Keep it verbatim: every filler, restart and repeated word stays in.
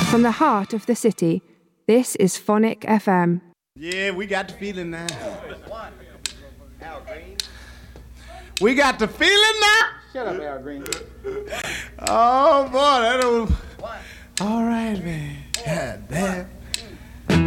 From the heart of the city, this is Phonic F M. Yeah, we got the feeling now. We got the feeling now. Shut up, Al Green. Oh, boy,